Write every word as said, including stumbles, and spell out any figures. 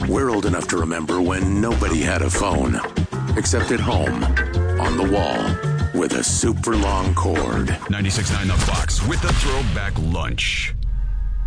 We're old enough to remember when nobody had a phone, except at home, on the wall, with a super long cord. ninety-six point nine The Fox with the Throwback Lunch.